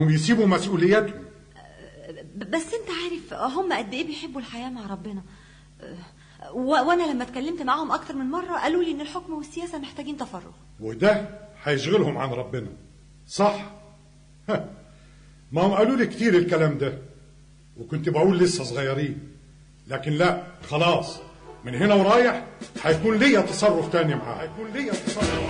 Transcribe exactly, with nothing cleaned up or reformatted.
ويسيبوا مسؤولياتهم. بس انت عارف هم قد ايه بيحبوا الحياة مع ربنا، وانا لما اتكلمت معاهم اكتر من مرة قالوا لي ان الحكم والسياسة محتاجين تفرغ، وده هيشغلهم عن ربنا. صح؟ ما هم قالوا لي كتير الكلام ده، وكنت بقول لسه صغيرين، لكن لا، خلاص من هنا ورايح هيكون ليا تصرف تاني معاه، هيكون ليا تصرف